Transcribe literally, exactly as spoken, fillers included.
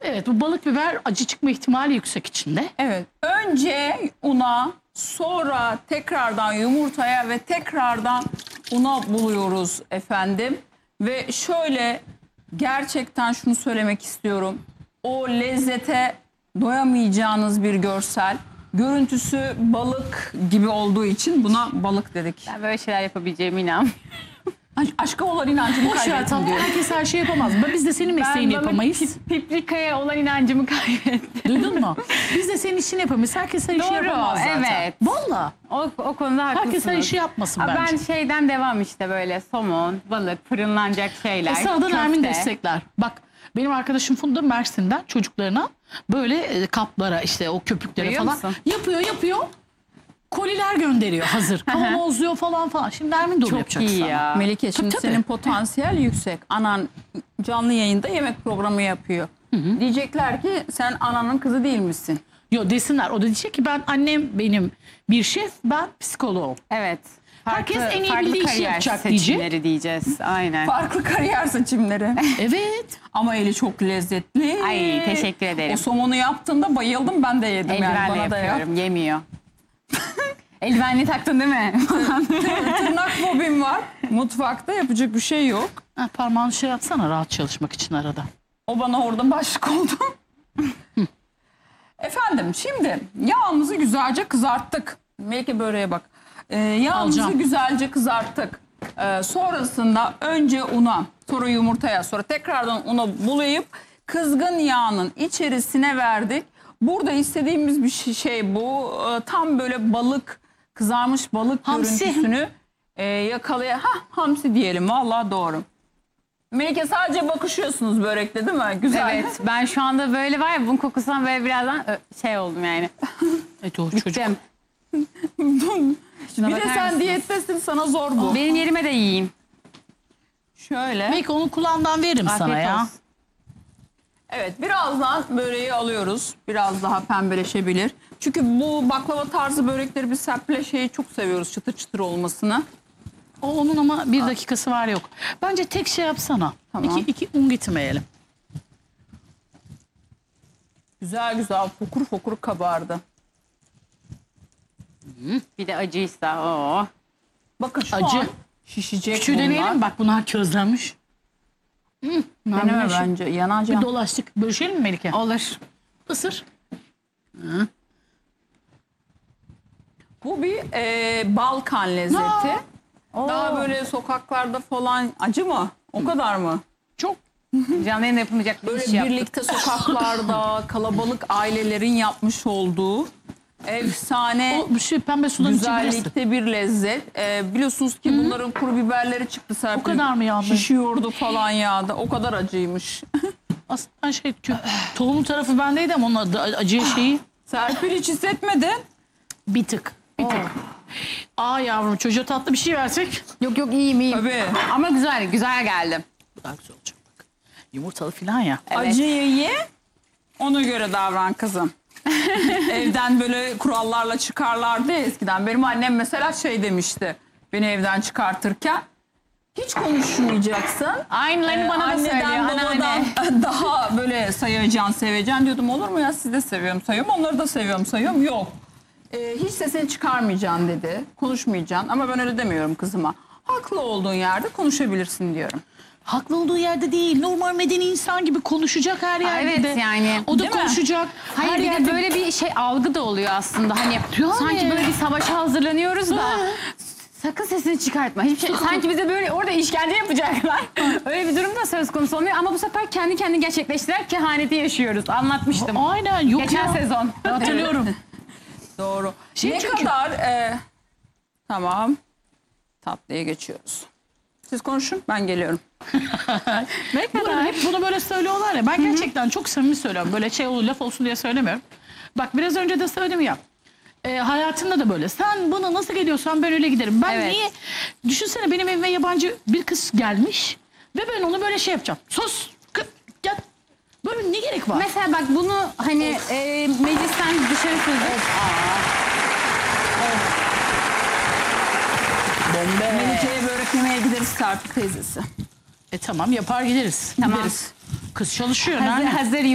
Evet, bu balık biber acı çıkma ihtimali yüksek içinde. Evet. Önce una, sonra tekrardan yumurtaya ve tekrardan una buluyoruz efendim. Ve şöyle gerçekten şunu söylemek istiyorum. O lezzete doyamayacağınız bir görsel. Görüntüsü balık gibi olduğu için buna balık dedik. Ben böyle şeyler yapabileceğime inanmıyorum. Aşka olan inancımı Boş ver kaybettim tamam, diyor. herkes her şeyi yapamaz. Biz de senin mesleğini balık yapamayız. pip- Piprikaya olan inancımı kaybettim. Duydun mu? Biz de senin işini yapamayız. Herkes her işi Doğru, yapamaz zaten. evet. Valla. O, o konuda haklısınız. Herkes her işi yapmasın Aa, bence. Ben şeyden devam işte böyle somon, balık, fırınlanacak şeyler. Esra'dan Ermin köfte. destekler. Bak benim arkadaşım Funda Mersin'den çocuklarına böyle e, kaplara işte o köpüklere Duyuyor falan musun? yapıyor yapıyor. Koliler gönderiyor hazır. Kavanozluyor falan falan. Şimdi Ermin de onu Çok yapacak iyi sana. ya. Melike şimdi Tabii, tabii. senin potansiyel yüksek. Anan canlı yayında yemek programı yapıyor. Diyecekler ki sen ananın kızı değil misin? Yo desinler. O da diyecek ki ben annem benim bir şef, ben psikoloğum. Evet. Herkes en iyi farklı bildiği işi kariyer yapacak seçimleri diyeceğiz. Aynen. Farklı kariyer seçimleri. Evet. Ama eli çok lezzetli. Ay teşekkür ederim. O somonu yaptığında bayıldım, ben de yedim yani, Eldivenle bana da yap. yapıyorum. Yemiyor. Eldivenli taktın değil mi? Tırnak fobim var. Mutfakta yapacak bir şey yok. Ha, parmağını şey yapsana rahat çalışmak için arada. O bana orada başlık oldu. Efendim şimdi yağımızı güzelce kızarttık. Melike böreğe bak. Ee, yağımızı Alacağım. güzelce kızarttık. Ee, sonrasında önce una, sonra yumurtaya, sonra tekrardan una bulayıp kızgın yağının içerisine verdik. Burada istediğimiz bir şey, şey bu. Ee, tam böyle balık, kızarmış balık Hamsi. görüntüsünü e, yakalaya. Hah, hamsi diyelim, vallahi doğru. Melike sadece bakışıyorsunuz börekte değil mi? Güzel. Evet. Ben şu anda böyle var ya bunun kokusundan böyle birazdan ö, şey oldum yani. Evet o çocuk. Bittim. Bir de bakar sen mısınız? diyettesin, sana zor bu. Benim yerime de yiyeyim. Şöyle. Belki onun kulağından veririm sana Afiyet ya. olsun. Evet, birazdan böreği alıyoruz. Biraz daha pembeleşebilir. Çünkü bu baklava tarzı börekleri biz serpile şeyi çok seviyoruz, çıtır çıtır olmasını. O onun ama bir dakikası var yok. Bence tek şey yapsana. Tamam. İki, iki un getirmeyelim. Güzel güzel fokur fokur kabardı. Bir de acıysa o. Bakın şu Acı. an şişecek Küçüğü bunlar. deneyelim bak bunlar közlenmiş. Hı, Deneme bir bence, yanacak. Bir dolaştık. Bölüşelim mi Melike? Olur. Isır. Bu bir e, Balkan lezzeti. Aa. Daha böyle sokaklarda falan acı mı? O kadar mı? Çok. Canlı yayında yapılmayacak bir Böyle iş yaptık. birlikte sokaklarda kalabalık ailelerin yapmış olduğu efsane O şey pembe sudan içebilirsin. güzellikte bir lezzet. Ee, biliyorsunuz ki bunların kuru biberleri çıktı Serpil. O kadar mı yağlı? Şişiyordu falan yağda. O kadar acıymış. Aslında şey tüm, tohumu tarafı bendeydi ama onun adı- acı şeyi Serpil hiç hissetmedi. bir tık. Bir tık. Aa yavrum çocuğa tatlı bir şey versek Yok yok iyiyim iyiyim. Tabii. Ama güzel güzel geldi. daha güzel olacak bak. Yumurtalı falan ya. Evet. Acıyı ye, ona göre davran kızım. Evden böyle kurallarla çıkarlardı ya eskiden. Benim annem mesela şey demişti beni evden çıkartırken. Hiç konuşmayacaksın. Aynılarını Ee, bana da söylüyor anneden anneanne. babadan daha böyle sayacan sevecen diyordum, olur mu ya, sizi de seviyorum sayıyorum, onları da seviyorum sayıyorum, yok. Ee, hiç sesini çıkarmayacaksın dedi, konuşmayacaksın, ama ben öyle demiyorum kızıma. Haklı olduğun yerde konuşabilirsin diyorum. Haklı olduğu yerde değil. Normal medeni insan gibi konuşacak her yerde evet, de. yani. O da Değil mi? konuşacak. Hayır her bir de yerde böyle bir şey algı da oluyor aslında. Hani Yani. sanki böyle bir savaşa hazırlanıyoruz da. Ha. Sakın sesini çıkartma. Hiçbir şey, sanki bize böyle orada işkence yapacaklar. Öyle bir durum da söz konusu olmuyor. Ama bu sefer kendi kendini gerçekleştiren kehaneti yaşıyoruz. Anlatmıştım. Aynen yok Geçen ya. sezon. Hatırlıyorum. Doğru. Şey ne çünkü- kadar e, tamam, tatlıya geçiyoruz. Siz konuşun, ben geliyorum. Ne kadar? Hep bunu böyle söylüyorlar ya. Ben gerçekten çok samimi söylüyorum. Böyle şey olur laf olsun diye söylemiyorum. Bak biraz önce de söyledim ya. E, hayatında da böyle. Sen bana nasıl geliyorsan ben öyle giderim. Ben Evet. niye? Düşünsene benim evime yabancı bir kız gelmiş. Ve ben onu böyle şey yapacağım. Sus. Kız, gel. Böyle ne gerek var? Mesela bak bunu hani e, meclisten dışarı sürdük. Bombe. Melike'ye börek yemeye gideriz Serpil teyzesi. E tamam yapar gideriz. Tamam. Gideriz. Kız çalışıyor. Hazır, nerede? hazır